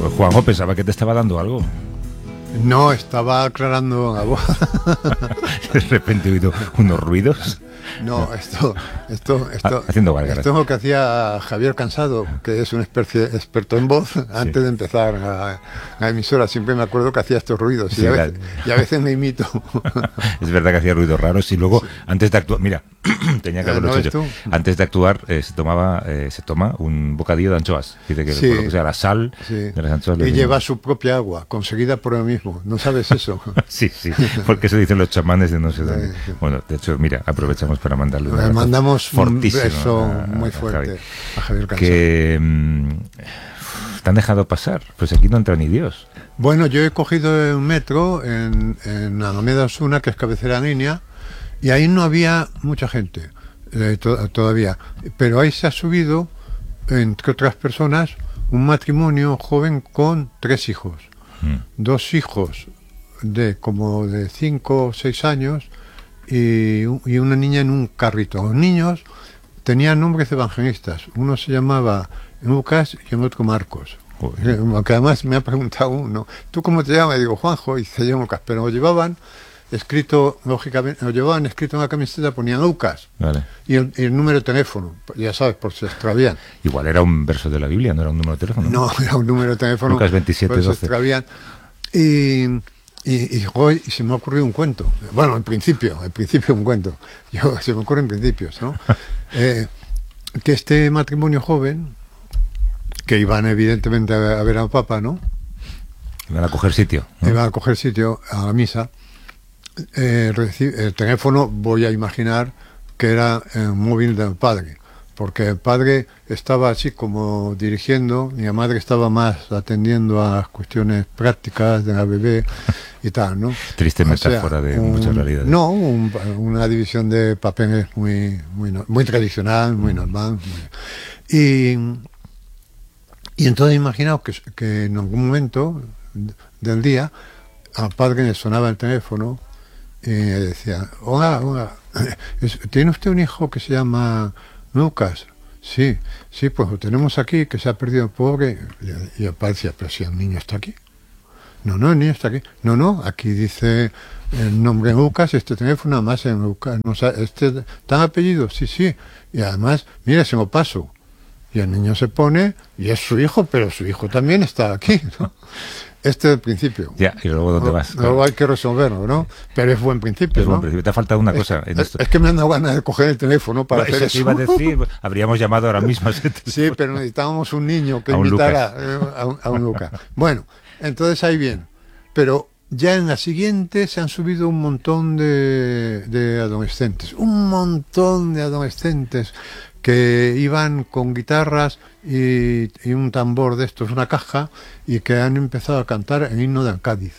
Pues Juanjo, pensaba que te estaba dando algo. No, estaba aclarando la voz. De repente he oído unos ruidos. No, esto haciendo Vargas. Esto es lo que hacía Javier Cansado, que es un experto en voz, antes de empezar la emisora. Siempre me acuerdo que hacía estos ruidos, sí, y a veces me imito. Es verdad que hacía ruidos raros y luego, antes de actuar, mira, tenía que haberlo hecho yo. Antes de actuar se toma un bocadillo de anchoas. Dice que por lo que sea la sal de las anchoas. Y lleva su propia agua, conseguida por él mismo. ¿No sabes eso? Sí, porque eso dicen los chamanes de no sé dónde. Bueno, de hecho, mira, aprovechamos para mandarle un mandamos un beso muy fuerte a Javier Cansado. Que te han dejado pasar, pues aquí no entra ni Dios. Bueno, yo he cogido un metro en Alameda Osuna, que es cabecera línea, y ahí no había mucha gente todavía, pero ahí se ha subido, entre otras personas, un matrimonio joven con 3 hijos. 2 hijos de 5 o 6 años y una niña en un carrito. Los niños tenían nombres evangelistas. Uno se llamaba Lucas y el otro Marcos. Que además me ha preguntado uno, ¿tú cómo te llamas? Y digo, Juanjo, y dice yo Lucas. Pero lo llevaban escrito, lógicamente, en la camiseta, ponían Lucas. Vale. Y el número de teléfono, ya sabes, por si se extravían. Igual era un verso de la Biblia, no era un número de teléfono. No, era un número de teléfono. Lucas 27, 12. Se extravían. Y se me ha ocurrido un cuento. Bueno, en principio un cuento. Se me ocurren principios, ¿no? Que este matrimonio joven, que iban evidentemente a ver al Papa, ¿no? Iban a coger sitio, ¿no? Iban a coger sitio a la misa. El teléfono, voy a imaginar que era el móvil del padre, porque el padre estaba así como dirigiendo y la madre estaba más atendiendo a las cuestiones prácticas de la bebé y tal, ¿no? Triste metáfora de muchas realidades. No, una división de papeles muy tradicional, muy normal. Y entonces imaginaos que en algún momento del día al padre le sonaba el teléfono y decía, hola, ¿tiene usted un hijo que se llama Lucas? Sí, pues lo tenemos aquí, que se ha perdido el pobre. Y el padre decía, pero si el niño está aquí. No, el niño está aquí. No, aquí dice el nombre Lucas, este teléfono, además en Lucas, no, ¿tan apellido? Sí. Y además, mira, se lo paso. Y el niño se pone, y es su hijo, pero su hijo también está aquí, ¿no? Este es el principio. Ya, y luego ¿dónde vas? Luego hay que resolverlo, ¿no? Pero es buen principio, ¿no? Buen principio. Te ha faltado una cosa. Es que me han dado ganas de coger el teléfono para hacer eso. Iba a decir, habríamos llamado ahora mismo. Sí, pero necesitábamos un niño que invitara a un Lucas. Bueno, entonces ahí bien. Pero ya en la siguiente se han subido un montón de adolescentes. Un montón de adolescentes que iban con guitarras y un tambor de estos, una caja, y que han empezado a cantar el himno de Cádiz.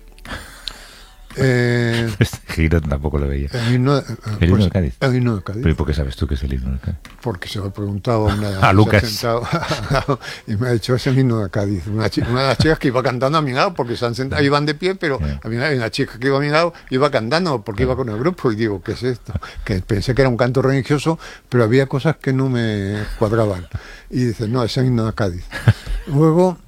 Giro tampoco lo veía. El himno de Cádiz. El himno de Cádiz. ¿Pero por qué sabes tú que es el himno de Cádiz? Porque se lo he preguntado a Lucas. Y me ha dicho, es el himno de Cádiz. Una de las chicas que iba cantando a mi lado, porque se han sentado, iban de pie, pero había una chica que iba a mi lado, iba cantando, porque iba con el grupo, y digo, ¿qué es esto? Que pensé que era un canto religioso, pero había cosas que no me cuadraban. Y dice, no, es el himno de Cádiz. Luego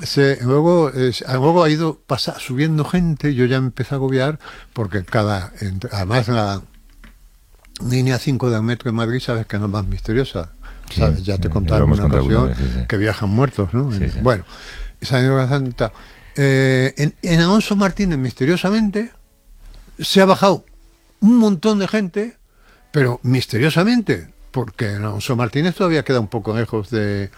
ha ido subiendo gente. Yo ya me empecé a agobiar porque además la línea 5 del metro de Madrid, sabes que no es más misteriosa, ¿sabes? Sí, ya te contaron una ocasión que viajan muertos, ¿no? Sí. Bueno, en Alonso Martínez misteriosamente se ha bajado un montón de gente, pero misteriosamente, porque en Alonso Martínez todavía queda un poco lejos de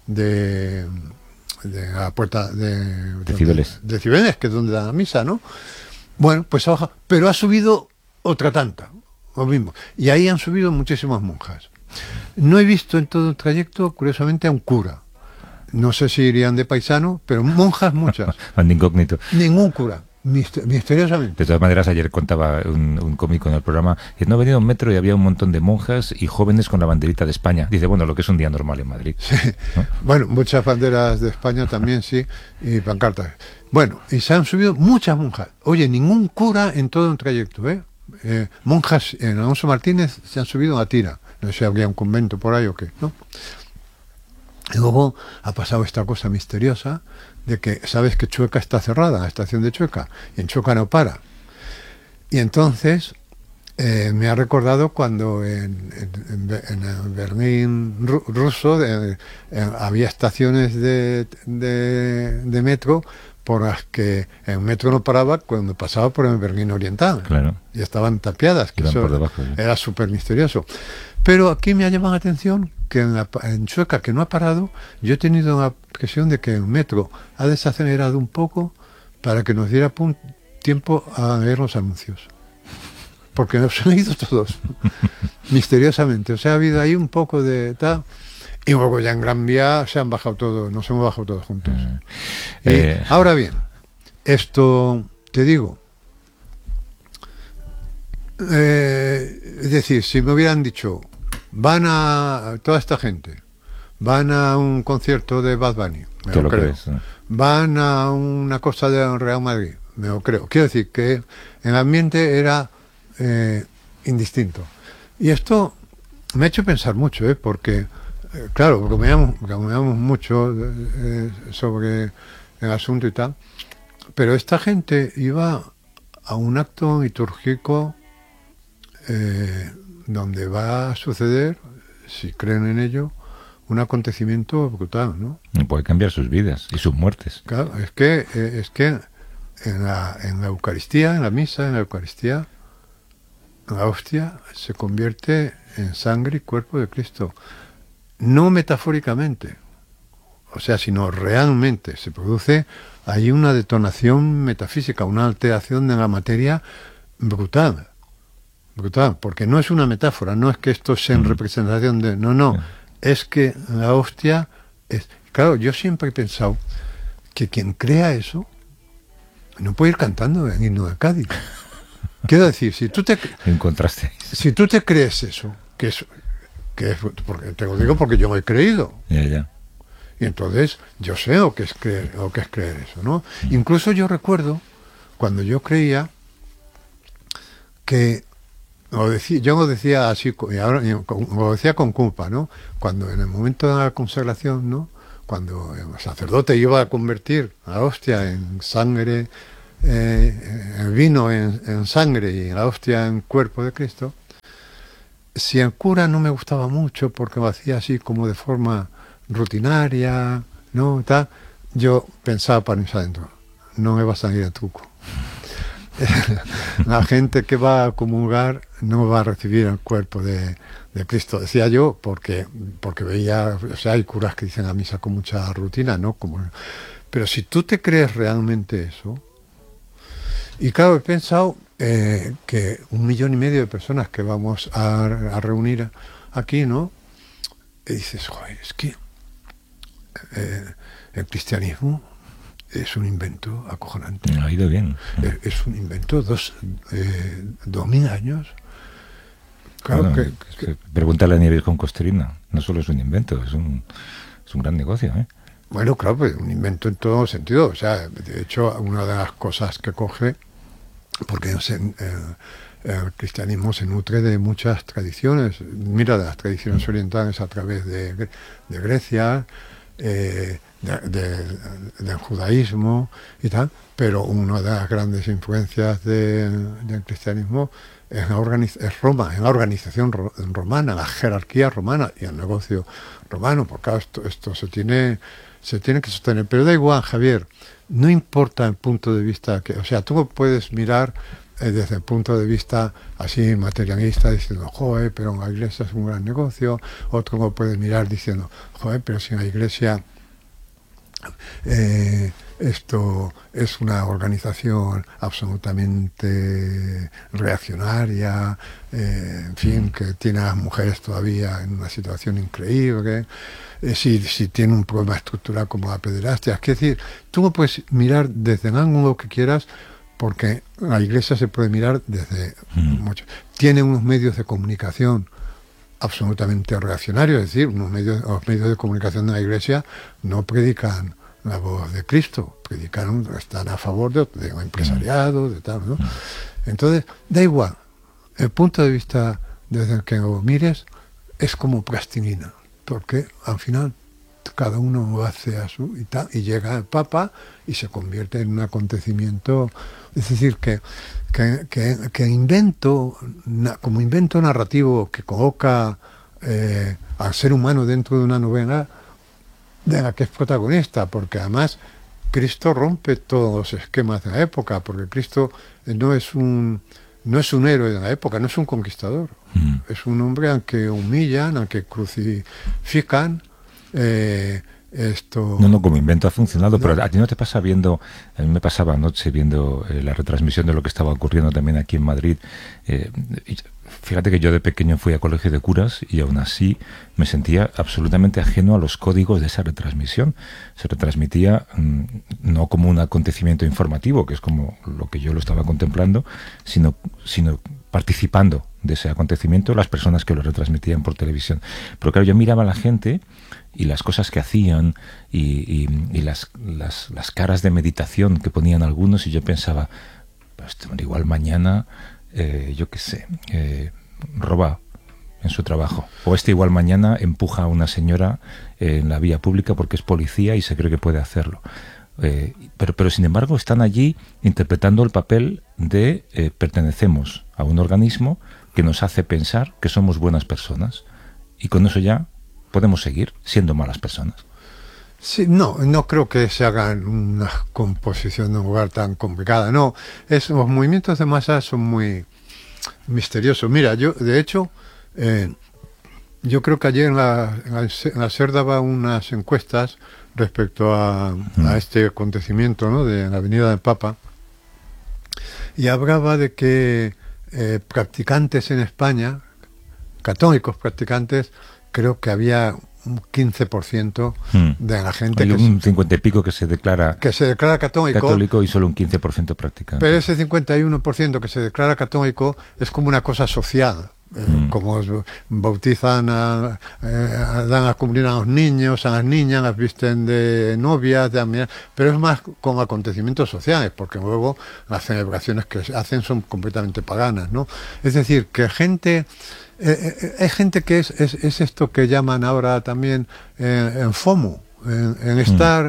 la puerta de Cibeles, que es donde da la misa, ¿no? Bueno, pues ha bajado, pero ha subido otra tanta, lo mismo. Y ahí han subido muchísimas monjas. No he visto en todo el trayecto, curiosamente, a un cura. No sé si irían de paisano, pero monjas muchas. Van de incógnito. Ningún cura. Misteriosamente. De todas maneras, ayer contaba un cómico en el programa que no ha venido un metro y había un montón de monjas y jóvenes con la banderita de España. Dice, bueno, lo que es un día normal en Madrid. Sí. ¿No? Bueno, muchas banderas de España también, sí, y pancartas. Bueno, y se han subido muchas monjas. Oye, ningún cura en todo el trayecto, ¿eh? Monjas en Alonso Martínez se han subido a tira. No sé si habría un convento por ahí o qué, ¿no? Y luego ha pasado esta cosa misteriosa de que sabes que Chueca está cerrada, la estación de Chueca, y en Chueca no para. Y entonces me ha recordado cuando en el Berlín ruso había estaciones de metro por las que el metro no paraba cuando pasaba por el Berlín Oriental. Claro. Y estaban tapiadas, que eso por debajo, ¿sí? Era súper misterioso. Pero aquí me ha llamado la atención que en Chueca, que no ha parado, yo he tenido la impresión de que el metro ha desacelerado un poco para que nos diera tiempo a leer los anuncios. Porque nos han ido todos, misteriosamente. O sea, ha habido ahí un poco de tal. Y luego ya en Gran Vía se han bajado todos, nos hemos bajado todos juntos. Ahora bien, esto te digo. Es decir, si me hubieran dicho, toda esta gente, van a un concierto de Bad Bunny, me lo creo. Crees, ¿no? Van a una cosa de Real Madrid, me lo creo. Quiero decir que el ambiente era indistinto. Y esto me ha hecho pensar mucho, porque, claro, bromeamos mucho sobre el asunto y tal, pero esta gente iba a un acto litúrgico donde va a suceder, si creen en ello, un acontecimiento brutal, ¿no? Y puede cambiar sus vidas y sus muertes. Claro, es que en la Eucaristía, en la misa, en la Eucaristía, la hostia se convierte en sangre y cuerpo de Cristo. No metafóricamente, o sea, sino realmente se produce ahí una detonación metafísica, una alteración de la materia brutal. Brutal, porque no es una metáfora, no es que esto sea en representación de... No, es que la hostia es... Claro, yo siempre he pensado que quien crea eso no puede ir cantando el himno de Cádiz. Quiero decir, si tú te crees eso, que es porque te lo digo porque yo lo he creído. Ya. Y entonces yo sé lo que es creer eso, ¿no? Incluso yo recuerdo cuando yo creía que yo lo decía así, y ahora lo decía con culpa, ¿no? Cuando en el momento de la consagración, ¿no? Cuando el sacerdote iba a convertir la hostia en sangre, el vino en sangre y la hostia en cuerpo de Cristo, si el cura no me gustaba mucho porque lo hacía así como de forma rutinaria, ¿no? Tal, yo pensaba para mí adentro, no me va a salir el truco. La gente que va a comulgar no va a recibir el cuerpo de Cristo, decía yo, porque veía, o sea, hay curas que dicen la misa con mucha rutina, ¿no? Pero si tú te crees realmente eso, y claro, he pensado que 1,5 millones de personas que vamos a reunir aquí, ¿no? Y dices, joder, es que el cristianismo es un invento acojonante. Me ha ido bien. Es un invento, 2.000 años. Claro, que pregúntale a Nieves con Costerina. No solo es un invento, es un gran negocio, ¿eh? Bueno, claro, pues un invento en todo sentido. O sea, de hecho, una de las cosas que coge, porque el cristianismo se nutre de muchas tradiciones. Mira, de las tradiciones orientales a través de Grecia, del judaísmo y tal, pero una de las grandes influencias del cristianismo es Roma, en la organización romana, la jerarquía romana y el negocio romano, porque claro, esto se tiene que sostener. Pero da igual, Javier, no importa el punto de vista o sea, tú lo puedes mirar desde el punto de vista así materialista, diciendo, joder, pero la iglesia es un gran negocio. Otro lo puedes mirar diciendo, joder, pero si en la iglesia esto es una organización absolutamente reaccionaria, en fin, que tiene a las mujeres todavía en una situación increíble, si tiene un problema estructural como la pederastia. Es decir, tú lo puedes mirar desde el ángulo que quieras, porque la iglesia se puede mirar desde mucho. Tiene unos medios de comunicación absolutamente reaccionarios, es decir, los medios de comunicación de la iglesia no predican la voz de Cristo, están a favor de un empresariado, de tal, ¿no? Entonces, da igual, el punto de vista desde el que lo mires es como plastilina, porque al final cada uno hace a su y llega el Papa y se convierte en un acontecimiento. Es decir, que como invento narrativo que coloca al ser humano dentro de una novela de la que es protagonista, porque además Cristo rompe todos los esquemas de la época, porque Cristo no es un héroe de la época, no es un conquistador, es un hombre al que humillan, al que crucifican. No, como invento ha funcionado, pero a ti no te pasa viendo, a mí me pasaba anoche viendo la retransmisión de lo que estaba ocurriendo también aquí en Madrid. Fíjate que yo de pequeño fui a colegio de curas y aún así me sentía absolutamente ajeno a los códigos de esa retransmisión. Se retransmitía no como un acontecimiento informativo, que es como lo que yo lo estaba contemplando, sino participando de ese acontecimiento las personas que lo retransmitían por televisión. Pero claro, yo miraba a la gente y las cosas que hacían y las caras de meditación que ponían algunos, y yo pensaba, pues igual mañana, yo qué sé, roba en su trabajo, o igual mañana empuja a una señora en la vía pública porque es policía y se cree que puede hacerlo. Pero sin embargo están allí interpretando el papel de pertenecemos a un organismo que nos hace pensar que somos buenas personas, y con eso ya podemos seguir siendo malas personas. Sí, no creo que se haga una composición de un lugar tan complicada. No, los movimientos de masa son muy misteriosos. Mira, yo de hecho yo creo que ayer en la SER daba unas encuestas respecto a este acontecimiento, ¿no?, de la Avenida del Papa, y hablaba de que practicantes en España, católicos practicantes, creo que había un 15% de la gente. Hay un 50 y pico que se declara católico y solo un 15% practicante. Pero ese 51% que se declara católico es como una cosa social. Como bautizan, dan a cumplir a los niños, a las niñas, las visten de novias, pero es más con acontecimientos sociales, porque luego las celebraciones que hacen son completamente paganas, ¿no? Es decir, que hay gente que es esto que llaman ahora también en FOMO, en estar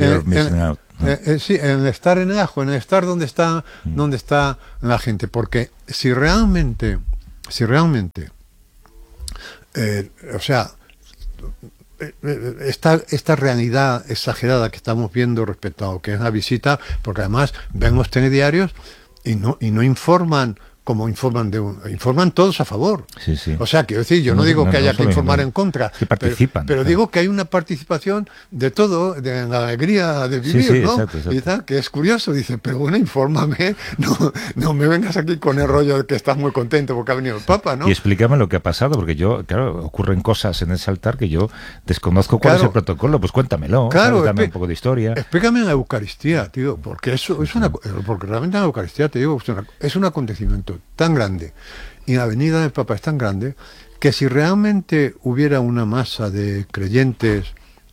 en estar en el ajo, en estar donde está la gente, porque si realmente esta realidad exagerada que estamos viendo respecto a lo que es la visita, porque además ven los telediarios y no informan como informan todos a favor. Sí, sí. O sea, quiero decir, yo no digo que haya que informar en contra, que participan, pero digo que hay una participación de todo, de la alegría de vivir, sí, ¿no? Exacto. Y tal, que es curioso. Dice, pero bueno, infórmame, no me vengas aquí con el rollo de que estás muy contento porque ha venido el Papa, ¿no? Y explícame lo que ha pasado, porque claro, ocurren cosas en ese altar que yo desconozco cuál es el protocolo, pues cuéntamelo, claro, dame un poco de historia. Explícame en la Eucaristía, tío, porque eso es porque realmente en la Eucaristía, te digo, es un acontecimiento tan grande y la venida del Papa es tan grande que si realmente hubiera una masa de creyentes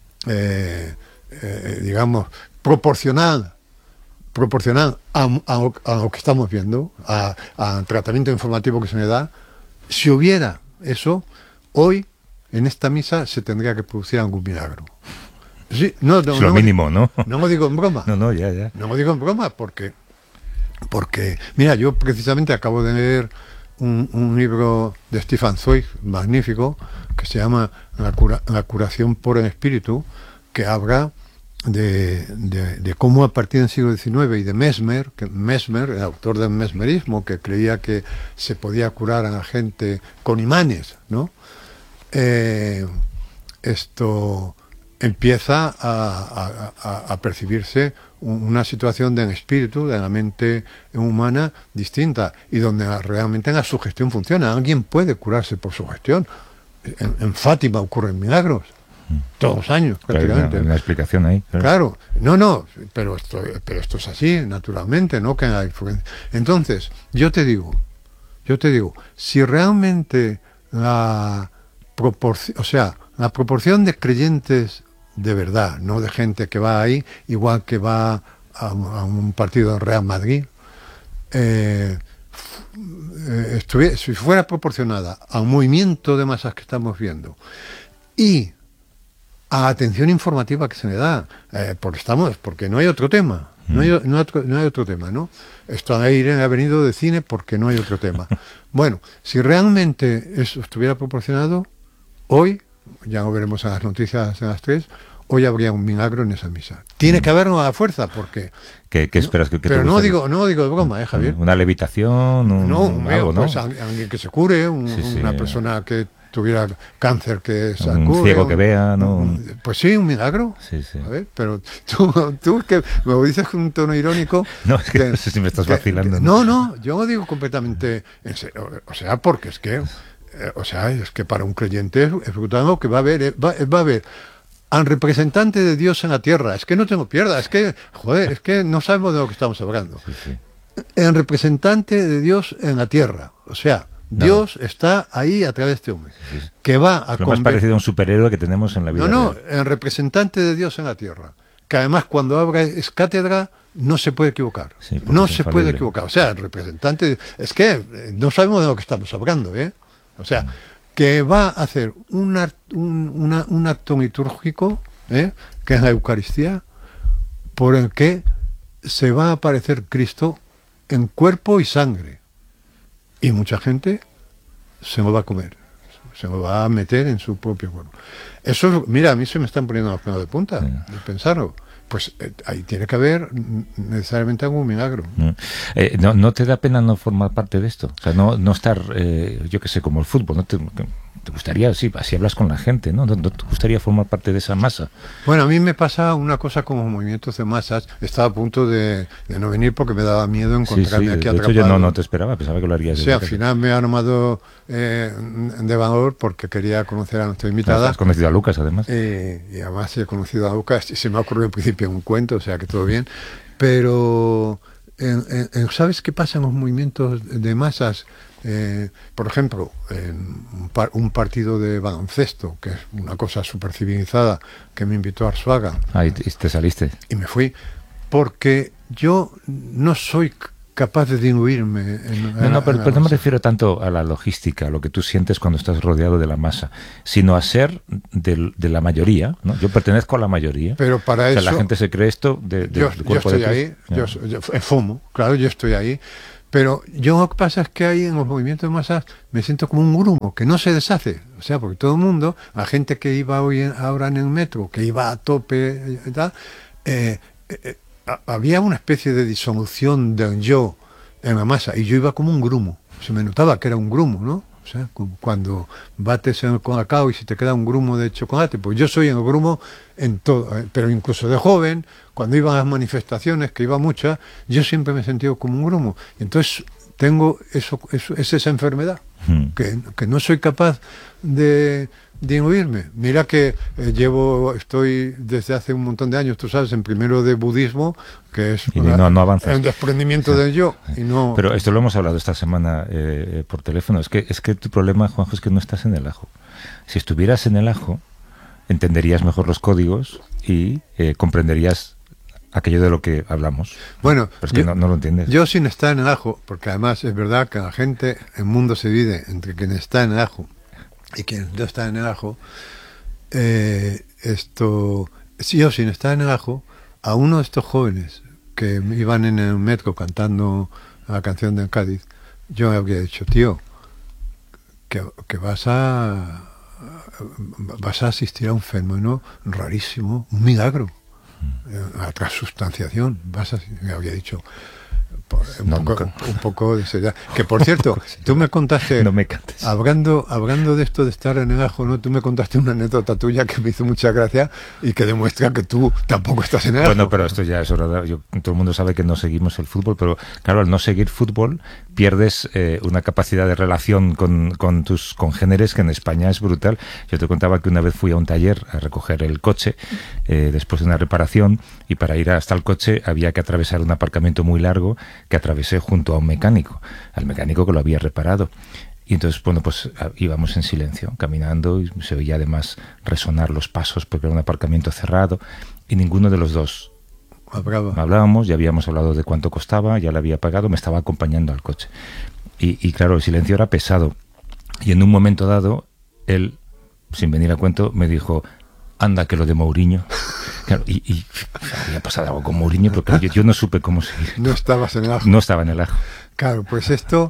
digamos proporcional a lo que estamos viendo, al tratamiento informativo que se me da, si hubiera eso, hoy en esta misa se tendría que producir algún milagro. Sí, es lo mínimo, ¿no? No lo digo en broma. Ya. No lo digo en broma porque, mira, yo precisamente acabo de leer un libro de Stefan Zweig, magnífico, que se llama La curación por el espíritu, que habla de cómo a partir del siglo XIX y de Mesmer, el autor del mesmerismo, que creía que se podía curar a la gente con imanes, ¿no? Esto empieza a percibirse una situación del espíritu, de la mente humana distinta, y donde realmente la sugestión funciona. Alguien puede curarse por sugestión. En Fátima ocurren milagros todos los años, prácticamente. Hay una explicación ahí. Claro, pero esto es así, naturalmente, ¿no? Que hay influencia. Entonces, yo te digo, si realmente la proporción de creyentes de verdad, no de gente que va ahí, igual que va a un partido del Real Madrid, si fuera proporcionada al movimiento de masas que estamos viendo y a atención informativa que se me da, porque no hay otro tema. No hay otro tema, ¿no? Irene ha venido de cine porque no hay otro tema. Bueno, si realmente eso estuviera proporcionado, hoy, ya lo veremos en las noticias a las 3, hoy habría un milagro en esa misa. Tiene que haberlo a la fuerza, porque... ¿Qué esperas que pero no digo de broma, Javier. ¿Una levitación? Algo, ¿no? Pues alguien que se cure, una persona que tuviera cáncer que se un cure, ciego que vea, ¿no? Pues sí, un milagro. Sí. A ver, pero tú que me lo dices con un tono irónico. No, es que no sé si me estás vacilando. No, yo lo digo completamente en serio. O sea, porque es que para un creyente es brutal que va a haber al representante de Dios en la tierra. Es que no tengo pierda, es que no sabemos de lo que estamos hablando. Sí. El representante de Dios en la tierra. O sea, Dios está ahí a través de este hombre. Sí. Que va a lo más parecido a un superhéroe que tenemos en la vida real. El representante de Dios en la tierra. Que además cuando habla es cátedra, no se puede equivocar. Sí, no se puede equivocar. O sea, el representante... Es que no sabemos de lo que estamos hablando, ¿eh? O sea, que va a hacer un acto litúrgico, que es la Eucaristía, por el que se va a aparecer Cristo en cuerpo y sangre. Y mucha gente se lo va a comer, se lo va a meter en su propio cuerpo. Eso, mira, a mí se me están poniendo los pelos de punta de pensarlo. Pues ahí tiene que haber necesariamente algún milagro. ¿No te da pena no formar parte de esto? O sea, no estar, yo qué sé, como el fútbol, ¿no? ¿Te gustaría, sí, así hablas con la gente, ¿no? ¿No te gustaría formar parte de esa masa? Bueno, a mí me pasa una cosa como movimientos de masas. Estaba a punto de no venir porque me daba miedo encontrarme aquí atrapado. De hecho, yo no te esperaba, pensaba que lo harías. Sí, al final me he armado de valor porque quería conocer a nuestra invitada. Has conocido a Lucas, además. Y además he conocido a Lucas y se me ha ocurrido en principio un cuento, o sea que todo bien. Pero, ¿sabes qué pasa en los movimientos de masas? Por ejemplo, en un partido de baloncesto, que es una cosa súper civilizada, que me invitó Arzuaga. Y te saliste. Y me fui, porque yo no soy capaz de diluirme. Pero no me refiero tanto a la logística, a lo que tú sientes cuando estás rodeado de la masa, sino a ser de la mayoría, ¿no? Yo pertenezco a la mayoría. Pero para eso... la gente se cree esto yo estoy ahí, yo fumo, claro, yo estoy ahí. Pero yo lo que pasa es que ahí en los movimientos de masas me siento como un grumo que no se deshace. O sea, porque todo el mundo, la gente que iba ahora en el metro, que iba a tope y tal, había una especie de disolución del yo en la masa y yo iba como un grumo. Se me notaba que era un grumo, ¿no? O sea, cuando bates en el colacao y se te queda un grumo de chocolate, pues yo soy el grumo en todo, pero incluso de joven, cuando iba a las manifestaciones, que iba muchas, yo siempre me he sentido como un grumo. Entonces tengo es esa enfermedad, que no soy capaz de diluirme. Mira que estoy desde hace un montón de años, tú sabes, en primero de budismo, que es no avanzas. El desprendimiento del yo. Pero esto lo hemos hablado esta semana por teléfono. Es que tu problema, Juanjo, es que no estás en el ajo. Si estuvieras en el ajo, entenderías mejor los códigos y comprenderías aquello de lo que hablamos. Bueno, pero es que no lo entiendes. Yo sin estar en el ajo, porque además es verdad que la gente, el mundo se divide entre quien está en el ajo y quien no está en el ajo. Si yo sin estar en el ajo, a uno de estos jóvenes que iban en el metro cantando la canción del Cádiz, yo me habría dicho, tío, que vas a asistir a un fenómeno rarísimo, un milagro, a transubstanciación. Me habría dicho un poco de seriedad. Que por cierto, tú me contaste, no me cantes. hablando de esto de estar en el ajo, ¿no? Tú me contaste una anécdota tuya que me hizo mucha gracia y que demuestra que tú tampoco estás en el ajo. Bueno, pero esto ya es hora todo el mundo sabe que no seguimos el fútbol, pero claro, al no seguir fútbol pierdes una capacidad de relación con tus congéneres que en España es brutal. Yo te contaba que una vez fui a un taller a recoger el coche después de una reparación, y para ir hasta el coche había que atravesar un aparcamiento muy largo que atravesé junto a un mecánico, al mecánico que lo había reparado. Y entonces, bueno, pues íbamos en silencio, caminando, y se oía además resonar los pasos porque era un aparcamiento cerrado, y ninguno de los dos hablábamos. Ya habíamos hablado de cuánto costaba, ya le había pagado, me estaba acompañando al coche. Y claro, el silencio era pesado. Y en un momento dado, él, sin venir a cuento, me dijo: anda que lo de Mourinho. Claro, y había pasado algo con Mourinho, pero claro, yo no supe cómo seguir. No estabas en el ajo. No estaba en el ajo. Claro, pues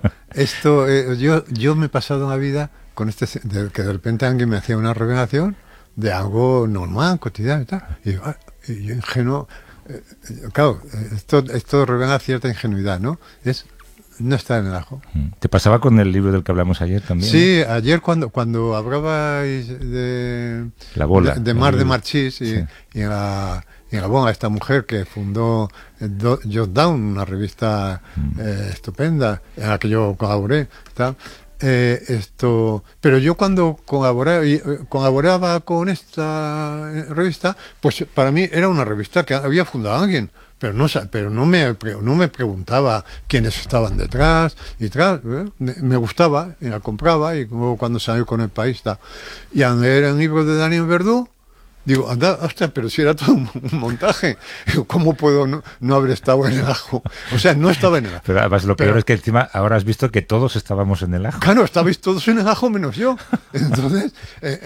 yo me he pasado una vida con que de repente alguien me hacía una revelación de algo normal, cotidiano y tal. Y yo ingenuo, claro, esto revela cierta ingenuidad, ¿no? No estar en el ajo. ¿Te pasaba con el libro del que hablamos ayer también? Sí, ¿no? Ayer cuando hablabais de La bola, de Mar de Marchís y en la bola, esta mujer que fundó Jot Down, una revista estupenda en la que yo colaboré, tal. Pero yo cuando colaboraba con esta revista, pues para mí era una revista que había fundado alguien, pero no me preguntaba quiénes estaban detrás y tal. Me gustaba y la compraba, y luego cuando salió con El País tal. Y al leer el libro de Daniel Verdú, digo, anda, hostia, pero si era todo un montaje, ¿cómo puedo no haber estado en el ajo? O sea, no estaba en el ajo. Pero además lo peor es que encima ahora has visto que todos estábamos en el ajo. Claro, estabais todos en el ajo menos yo. Entonces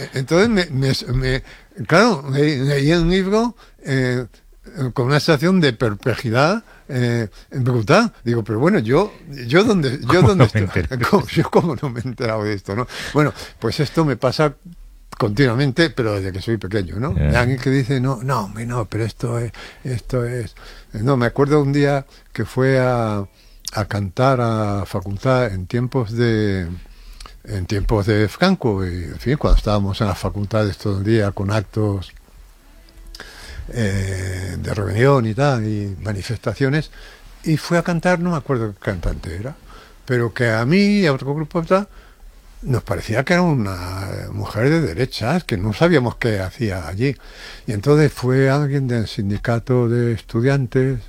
claro, leí el libro con una sensación de perplejidad brutal. Digo, pero bueno, yo dónde estoy, yo cómo no me he enterado de esto, ¿no? Bueno, pues esto me pasa continuamente, pero desde que soy pequeño, ¿no? Yeah. Alguien que dice, no, pero esto es... No, me acuerdo un día que fue a cantar a facultad en tiempos de Franco, y en fin, cuando estábamos en las facultades todo el día con actos de rebelión y tal, y manifestaciones, y fue a cantar, no me acuerdo qué cantante era, pero que a mí y a otro grupo tal, nos parecía que era una mujer de derechas, que no sabíamos qué hacía allí. Y entonces fue alguien del sindicato de estudiantes,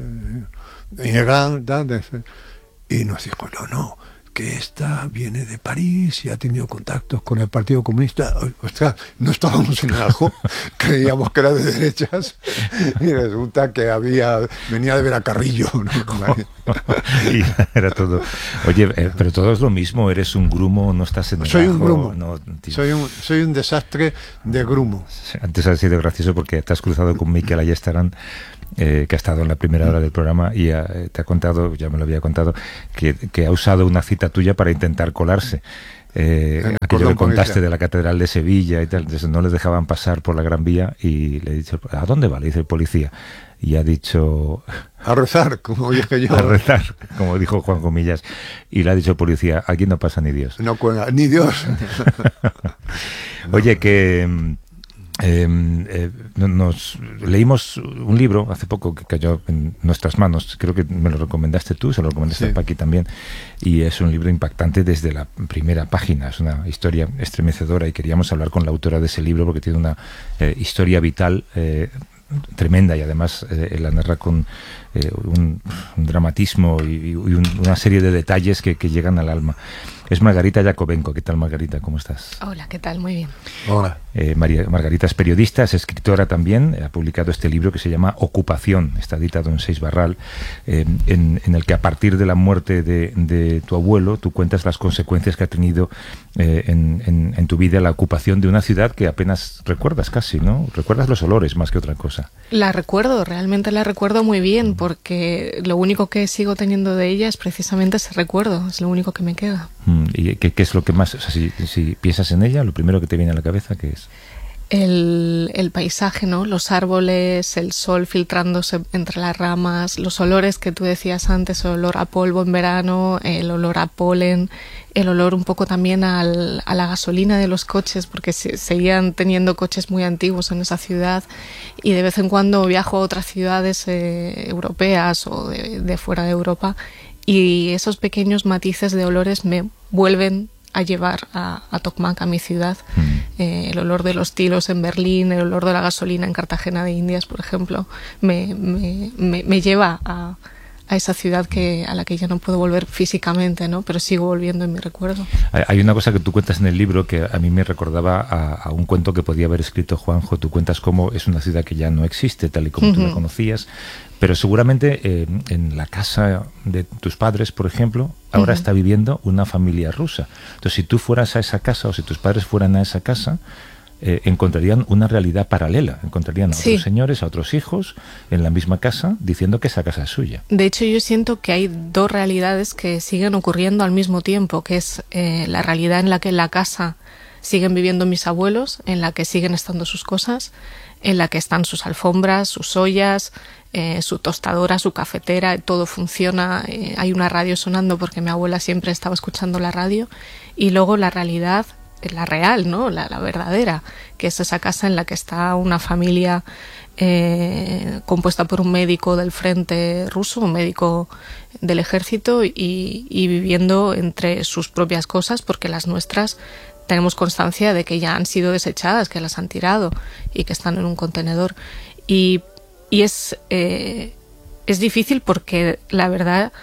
y nos dijo, no, que esta viene de París y ha tenido contactos con el Partido Comunista. Ostras, no estábamos en el ajo, creíamos que era de derechas, y resulta que venía de ver a Carrillo, ¿no? Y era todo. Oye, pero todo es lo mismo, eres un grumo, no estás en el Soy ajo. Un grumo. No, soy un desastre de grumo. Antes ha sido gracioso porque te has cruzado con Miquel Ayestarán, que ha estado en la primera hora del programa y te ha contado, ya me lo había contado, que ha usado una cita tuya para intentar colarse. Aquello que contaste de la Catedral de Sevilla y tal, entonces no les dejaban pasar por la Gran Vía y le he dicho, ¿a dónde va? Le dice el policía. Y ha dicho... A rezar, como dije yo. A rezar, como dijo Juan Comillas. Y le ha dicho el policía, aquí no pasa ni Dios. No cuelga, ni Dios. Oye, que... nos leímos un libro hace poco que cayó en nuestras manos, creo que me lo recomendaste tú, se lo recomendaste a Paqui también, y es un libro impactante desde la primera página, es una historia estremecedora y queríamos hablar con la autora de ese libro porque tiene una historia vital tremenda y además la narra con un dramatismo y una serie de detalles que llegan al alma. Es Margarita Yakovenko. ¿Qué tal, Margarita? ¿Cómo estás? Hola, ¿qué tal? Muy bien. Hola. Margarita es periodista, es escritora también, ha publicado este libro que se llama Ocupación, está editado en Seis Barral, en el que a partir de la muerte de tu abuelo tú cuentas las consecuencias que ha tenido en tu vida la ocupación de una ciudad que apenas recuerdas casi, ¿no? Recuerdas los olores más que otra cosa. Realmente la recuerdo muy bien, porque lo único que sigo teniendo de ella es precisamente ese recuerdo, es lo único que me queda. ¿Y qué es lo que más, o sea, si piensas en ella, lo primero que te viene a la cabeza, qué es? El paisaje, ¿no? Los árboles, el sol filtrándose entre las ramas, los olores que tú decías antes, el olor a polvo en verano, el olor a polen, el olor un poco también a la gasolina de los coches, porque seguían teniendo coches muy antiguos en esa ciudad, y de vez en cuando viajo a otras ciudades europeas o de fuera de Europa, y esos pequeños matices de olores me vuelven a llevar a Tokmak, a mi ciudad. El olor de los tilos en Berlín, el olor de la gasolina en Cartagena de Indias, por ejemplo, me lleva a esa ciudad a la que ya no puedo volver físicamente, ¿no? Pero sigo volviendo en mi recuerdo. Hay una cosa que tú cuentas en el libro que a mí me recordaba a un cuento que podía haber escrito Juanjo. Tú cuentas cómo es una ciudad que ya no existe tal y como tú la conocías, pero seguramente en la casa de tus padres, por ejemplo, ahora está viviendo una familia rusa. Entonces, si tú fueras a esa casa o si tus padres fueran a esa casa, encontrarían una realidad paralela, encontrarían a otros señores, a otros hijos en la misma casa diciendo que esa casa es suya. De hecho, yo siento que hay dos realidades que siguen ocurriendo al mismo tiempo, que es la realidad en la que en la casa siguen viviendo mis abuelos, en la que siguen estando sus cosas, en la que están sus alfombras, sus ollas, su tostadora, su cafetera, todo funciona, hay una radio sonando porque mi abuela siempre estaba escuchando la radio, y luego la realidad, la real, ¿no? La verdadera, que es esa casa en la que está una familia compuesta por un médico del frente ruso, un médico del ejército, y viviendo entre sus propias cosas, porque las nuestras tenemos constancia de que ya han sido desechadas, que las han tirado y que están en un contenedor. Y es difícil porque la verdad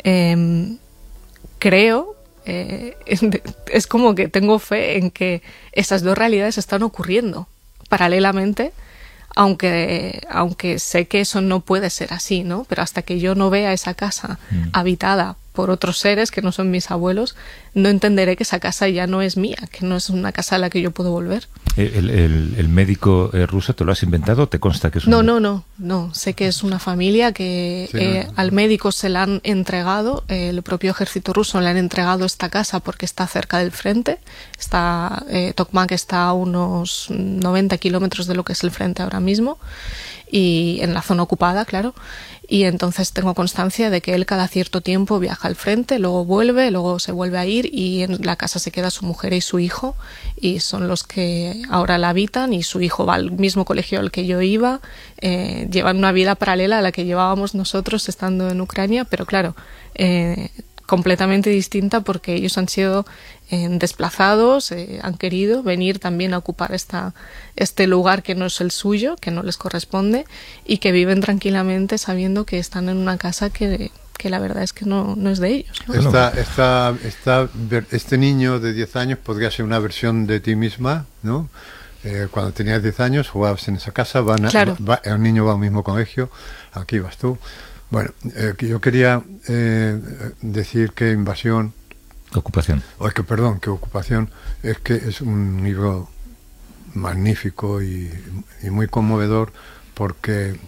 creo, es como que tengo fe en que esas dos realidades están ocurriendo paralelamente, aunque sé que eso no puede ser así, ¿no? Pero hasta que yo no vea esa casa habitada por otros seres que no son mis abuelos, no entenderé que esa casa ya no es mía, que no es una casa a la que yo puedo volver. ¿El médico ruso te lo has inventado? ¿Te consta que es un... No, sé que es una familia que al médico se la han entregado, el propio ejército ruso le han entregado esta casa porque está cerca del frente, Tokmak está a unos 90 kilómetros de lo que es el frente ahora mismo, y en la zona ocupada, claro, y entonces tengo constancia de que él cada cierto tiempo viaja al frente, luego vuelve, luego se vuelve a ir, y en la casa se queda su mujer y su hijo, y son los que ahora la habitan, y su hijo va al mismo colegio al que yo iba, llevan una vida paralela a la que llevábamos nosotros estando en Ucrania, pero claro, completamente distinta, porque ellos han sido desplazados, han querido venir también a ocupar este lugar que no es el suyo, que no les corresponde, y que viven tranquilamente sabiendo que están en una casa que la verdad es que no es de ellos, ¿no? Este niño de 10 años podría ser una versión de ti misma, ¿no? Cuando tenías 10 años jugabas en esa casa, claro. El niño va al mismo colegio, aquí vas tú. Bueno, yo quería decir que Invasión... Ocupación. Que Ocupación es un libro magnífico y muy conmovedor, porque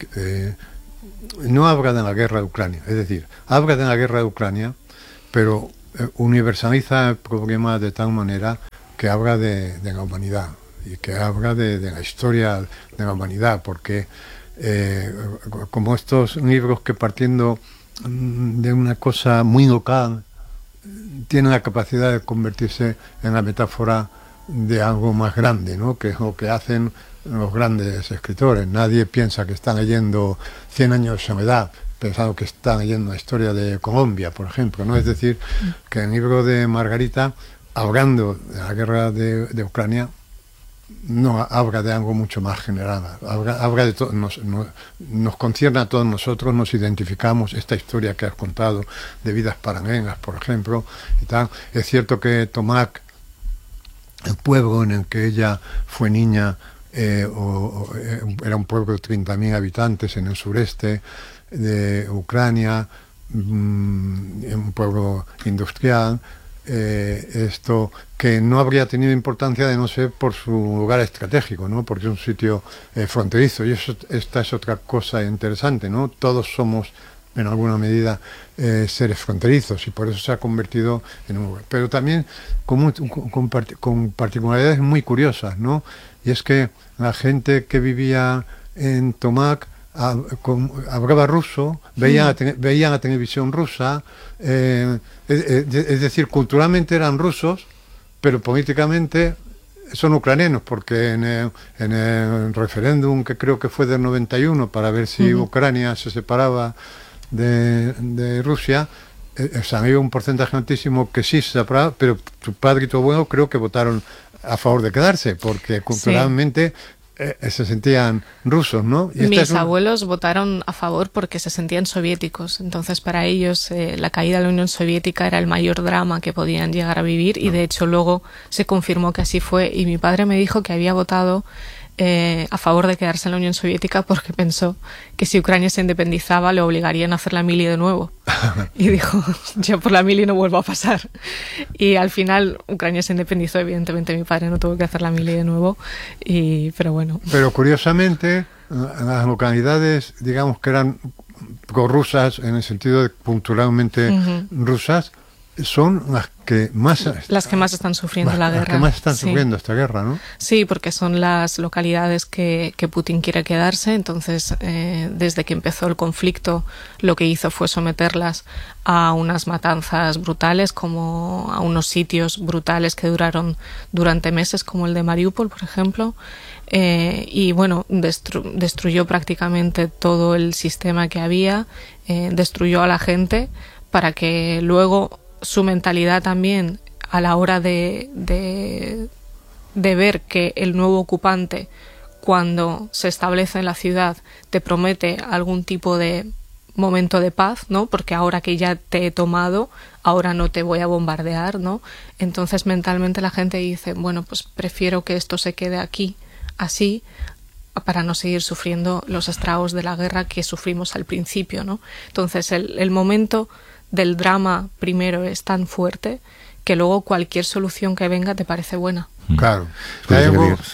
no habla de la guerra de Ucrania, es decir, habla de la guerra de Ucrania, pero universaliza el problema de tal manera que habla de la humanidad y que habla de la historia de la humanidad, porque como estos libros que, partiendo de una cosa muy local, tienen la capacidad de convertirse en la metáfora de algo más grande, ¿no? Que es lo que hacen los grandes escritores. Nadie piensa que están leyendo 100 años de soledad, pensando que están leyendo la historia de Colombia, por ejemplo, ¿no? Es decir, que el libro de Margarita, hablando de la guerra de Ucrania, no habla de algo mucho más general, habla de todo, nos concierne a todos nosotros, nos identificamos, esta historia que has contado de vidas paralelas, por ejemplo, y tal. Es cierto que Tokmak, el pueblo en el que ella fue niña, era un pueblo de 30.000 habitantes en el sureste de Ucrania, un pueblo industrial, esto que no habría tenido importancia de no ser por su lugar estratégico, ¿no? Porque es un sitio fronterizo, y esta es otra cosa interesante, ¿no? Todos somos en alguna medida seres fronterizos, y por eso se ha convertido en un lugar, pero también con particularidades muy curiosas, ¿no? Y es que la gente que vivía en Tokmak hablaba ruso, veían la televisión rusa, es decir, culturalmente eran rusos, pero políticamente son ucranianos, porque en el referéndum, que creo que fue del 91, para ver si Ucrania se separaba de Rusia, había un porcentaje altísimo que sí se separaba, pero tu padre y tu abuelo creo que votaron a favor de quedarse, porque culturalmente se sentían rusos, ¿no? Y mis abuelos votaron a favor porque se sentían soviéticos, entonces para ellos la caída de la Unión Soviética era el mayor drama que podían llegar a vivir, y de hecho luego se confirmó que así fue, y mi padre me dijo que había votado a favor de quedarse en la Unión Soviética porque pensó que si Ucrania se independizaba le obligarían a hacer la mili de nuevo. y dijo, yo por la mili no vuelvo a pasar. Y al final Ucrania se independizó, evidentemente mi padre no tuvo que hacer la mili de nuevo, pero bueno. Pero curiosamente, las localidades, digamos que eran prorrusas, en el sentido de culturalmente rusas, son las que más están sufriendo la guerra. Las que más están sufriendo esta guerra, ¿no? Sí, porque son las localidades que Putin quiere quedarse. Entonces, desde que empezó el conflicto, lo que hizo fue someterlas a unas matanzas brutales, como a unos sitios brutales que duraron durante meses, como el de Mariupol, por ejemplo. Y bueno, destruyó prácticamente todo el sistema que había, destruyó a la gente para que luego su mentalidad también a la hora de ver que el nuevo ocupante, cuando se establece en la ciudad, te promete algún tipo de momento de paz, ¿no? Porque ahora que ya te he tomado, ahora no te voy a bombardear, ¿no? Entonces mentalmente la gente dice, bueno, pues prefiero que esto se quede aquí, así, para no seguir sufriendo los estragos de la guerra que sufrimos al principio, ¿no? Entonces el momento del drama primero es tan fuerte que luego cualquier solución que venga te parece buena. Claro. Hay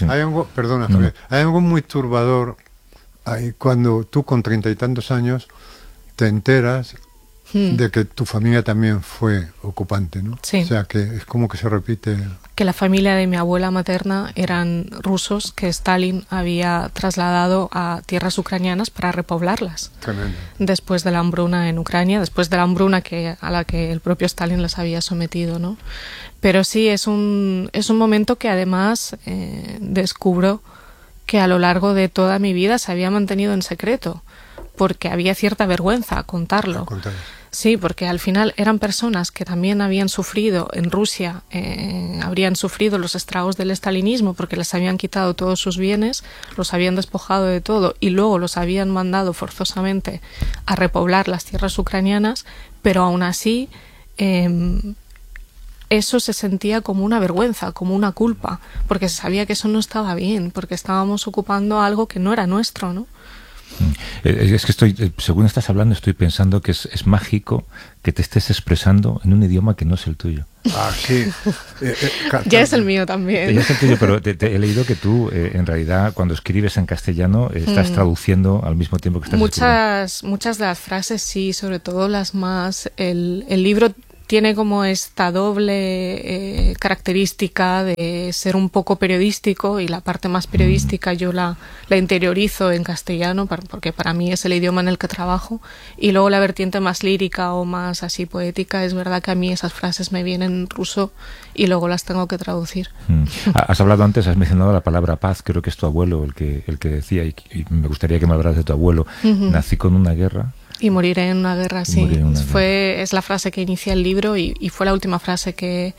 algo muy turbador ahí cuando tú con 30 y tantos años te enteras de que tu familia también fue ocupante, ¿no? Sí. O sea, que es como que se repite. Que la familia de mi abuela materna eran rusos que Stalin había trasladado a tierras ucranianas para repoblarlas. Tremendo. Después de la hambruna en Ucrania, después de la hambruna a la que el propio Stalin las había sometido, ¿no? Pero sí, es un momento que además descubro que a lo largo de toda mi vida se había mantenido en secreto, porque había cierta vergüenza a contarlo. Sí, porque al final eran personas que también habían sufrido en Rusia, habrían sufrido los estragos del estalinismo porque les habían quitado todos sus bienes, los habían despojado de todo y luego los habían mandado forzosamente a repoblar las tierras ucranianas, pero aún así eso se sentía como una vergüenza, como una culpa, porque se sabía que eso no estaba bien, porque estábamos ocupando algo que no era nuestro, ¿no? Es que según estás hablando, estoy pensando que es mágico que te estés expresando en un idioma que no es el tuyo. Ah, sí. Ya es el mío también. Ya es el tuyo, pero he leído que tú, en realidad, cuando escribes en castellano, estás traduciendo al mismo tiempo que estás escribiendo. Muchas de las frases, sí, sobre todo las más... El libro tiene como esta doble característica de ser un poco periodístico, y la parte más periodística yo la interiorizo en castellano porque para mí es el idioma en el que trabajo, y luego la vertiente más lírica o más así poética, es verdad que a mí esas frases me vienen en ruso y luego las tengo que traducir. Has hablado antes, has mencionado la palabra paz, creo que es tu abuelo el que decía, y me gustaría que me hablaras de tu abuelo. Nací con una guerra. Y moriré en una guerra, sí. Es la frase que inicia el libro y fue la última frase que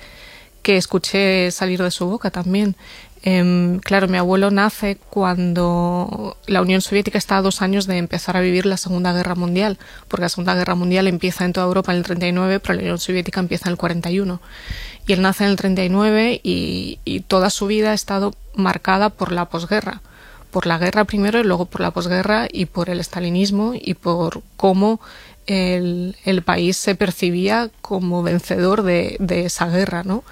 escuché salir de su boca también. Claro, mi abuelo nace cuando la Unión Soviética está a 2 años de empezar a vivir la Segunda Guerra Mundial, porque la Segunda Guerra Mundial empieza en toda Europa en el 39, pero la Unión Soviética empieza en el 41. Y él nace en el 39 y toda su vida ha estado marcada por la posguerra. Por la guerra primero y luego por la posguerra y por el estalinismo y por cómo el país se percibía como vencedor de esa guerra, ¿no?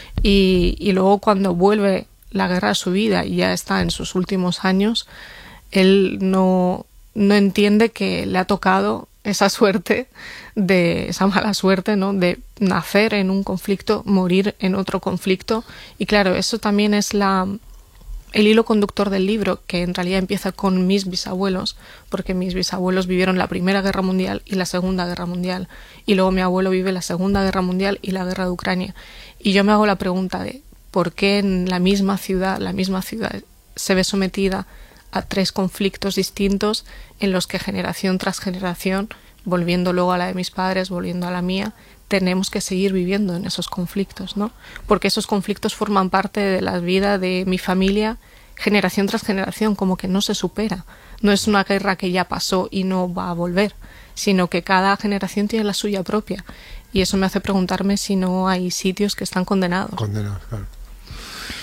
Y luego cuando vuelve la guerra a su vida y ya está en sus últimos años, él no entiende que le ha tocado esa suerte, esa mala suerte, ¿no? De nacer en un conflicto, morir en otro conflicto. Y claro, eso también es el hilo conductor del libro, que en realidad empieza con mis bisabuelos, porque mis bisabuelos vivieron la Primera Guerra Mundial y la Segunda Guerra Mundial, y luego mi abuelo vive la Segunda Guerra Mundial y la Guerra de Ucrania. Y yo me hago la pregunta de por qué en la misma ciudad se ve sometida a 3 conflictos distintos en los que generación tras generación, volviendo luego a la de mis padres, volviendo a la mía, tenemos que seguir viviendo en esos conflictos, ¿no? Porque esos conflictos forman parte de la vida de mi familia generación tras generación, como que no se supera. No es una guerra que ya pasó y no va a volver, sino que cada generación tiene la suya propia. Y eso me hace preguntarme si no hay sitios que están condenados. Condenados, claro.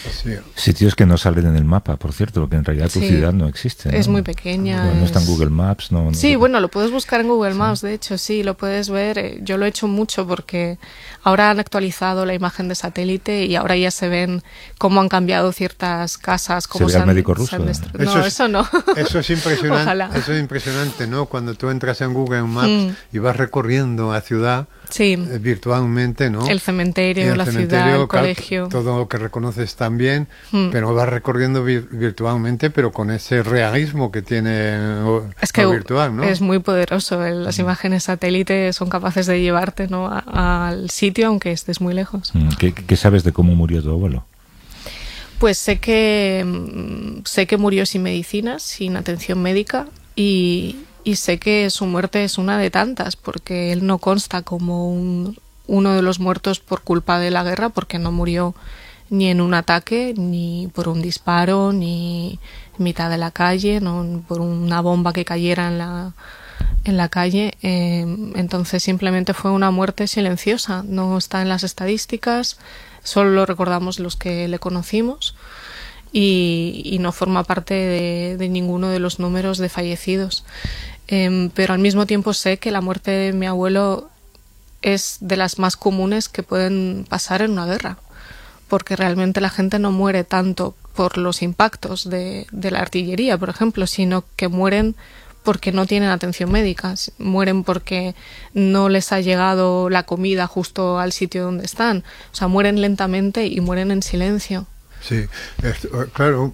Sí. Sitios que no salen en el mapa, por cierto, porque en realidad tu Sí. ciudad no existe, ¿no? Es muy pequeña. No está en Google Maps, no. Sí, bueno, lo puedes buscar en Google Maps, de hecho, sí, lo puedes ver. Yo lo he hecho mucho porque ahora han actualizado la imagen de satélite y ahora ya se ven cómo han cambiado ciertas casas, cómo ve al médico ruso, ¿no? No, eso no. Eso es impresionante. Ojalá. Eso es impresionante, ¿no? Cuando tú entras en Google Maps y vas recorriendo la ciudad Sí. virtualmente, ¿no? El cementerio, la ciudad, el claro, colegio. todo lo que reconoces también, pero vas recorriendo virtualmente, pero con ese realismo que tiene Es que lo virtual, ¿no? es muy poderoso. Las imágenes satélite son capaces de llevarte, ¿no?, al sitio aunque estés muy lejos. ¿Qué sabes de cómo murió tu abuelo? Pues sé que murió sin medicinas, sin atención médica y sé que su muerte es una de tantas porque él no consta como uno de los muertos por culpa de la guerra, porque no murió ni en un ataque, ni por un disparo, ni en mitad de la calle, no por una bomba que cayera en la calle. Entonces simplemente fue una muerte silenciosa, no está en las estadísticas, solo lo recordamos los que le conocimos y no forma parte de ninguno de los números de fallecidos. Pero al mismo tiempo sé que la muerte de mi abuelo es de las más comunes que pueden pasar en una guerra, porque realmente la gente no muere tanto por los impactos de la artillería, por ejemplo, sino que mueren porque no tienen atención médica, mueren porque no les ha llegado la comida justo al sitio donde están, o sea, mueren lentamente y mueren en silencio. Sí, claro,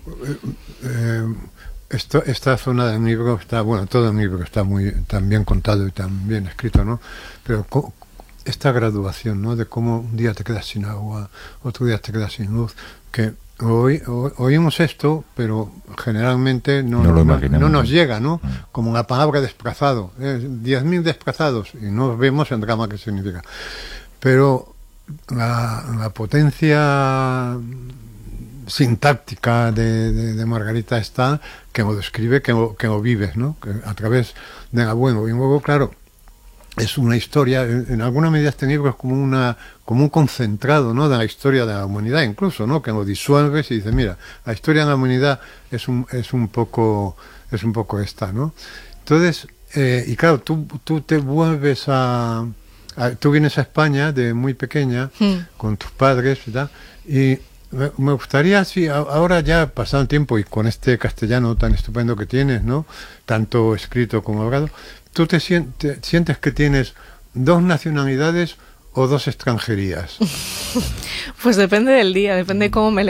esta zona del libro está, bueno, todo el libro está tan bien contado y tan bien escrito, ¿no? Pero esta graduación, ¿no? De cómo un día te quedas sin agua, otro día te quedas sin luz, que oímos esto, pero generalmente no nos llega, ¿no? Como la palabra desplazado, 10.000 desplazados, y no vemos el drama que significa. Pero la potencia sintáctica de Margarita está que lo describe, que lo vives, ¿no? Que a través del abuelo. Y luego, claro, es una historia, en alguna medida este libro es como un concentrado, ¿no?, de la historia de la humanidad, incluso, ¿no?, que lo disuelves y dices, mira, la historia de la humanidad es un poco esta, ¿no? Entonces, y claro, tú te vuelves tú vienes a España de muy pequeña con tus padres, ¿verdad? Y me gustaría, si ahora ya pasado el tiempo y con este castellano tan estupendo que tienes, ¿no?, tanto escrito como hablado, ¿tú te sientes que tienes dos nacionalidades o dos extranjerías? Pues depende del día, depende de cómo me